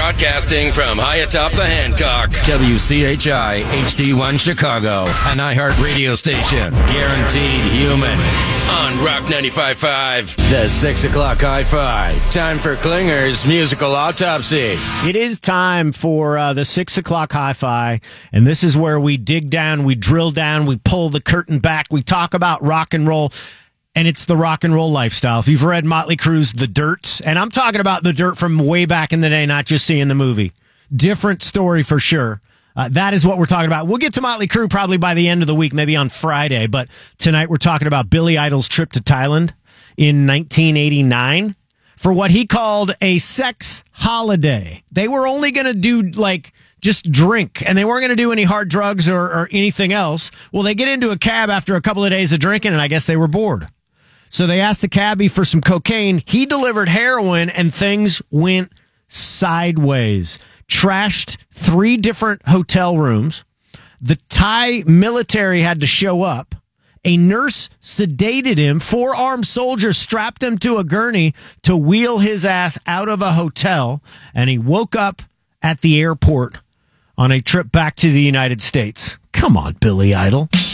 Broadcasting from high atop the Hancock. WCHI HD1 Chicago. An iHeart radio station. Guaranteed human. On Rock 95.5. The 6 o'clock Hi-Fi. Time for Klinger's musical autopsy. It is time for the 6 o'clock Hi-Fi. And this is where we dig down, we drill down, we pull the curtain back, we talk about rock and roll. And it's the rock and roll lifestyle. If you've read Motley Crue's The Dirt, and I'm talking about The Dirt from way back in the day, not just seeing the movie. Different story for sure. That is what we're talking about. We'll get to Motley Crue probably by the end of the week, maybe on Friday. But tonight we're talking about Billy Idol's trip to Thailand in 1989 for what he called a sex holiday. They were only going to do just drink, and they weren't going to do any hard drugs or anything else. Well, they get into a cab after a couple of days of drinking, and I guess they were bored. So they asked the cabbie for some cocaine. He delivered heroin, and things went sideways. Trashed 3 different hotel rooms. The Thai military had to show up. A nurse sedated him. 4 armed soldiers strapped him to a gurney to wheel his ass out of a hotel, and he woke up at the airport on a trip back to the United States. Come on, Billy Idol.